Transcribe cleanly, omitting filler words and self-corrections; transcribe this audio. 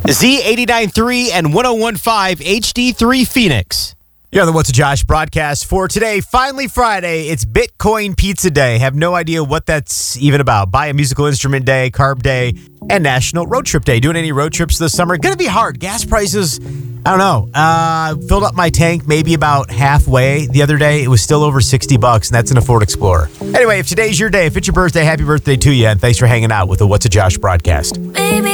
Z89.3 and 101.5 HD3 Phoenix. You're on the What's a Josh broadcast for today. Finally Friday. It's Bitcoin Pizza Day. Have no idea what that's even about. Buy a musical instrument day, carb day, and National Road Trip Day. Doing any road trips this summer? Gonna be hard. Gas prices, I don't know. Filled up my tank maybe about halfway the other day. It was still over $60, and that's in a Ford Explorer. Anyway, if today's your day, if it's your birthday, happy birthday to you, and thanks for hanging out with the What's a Josh broadcast. Baby.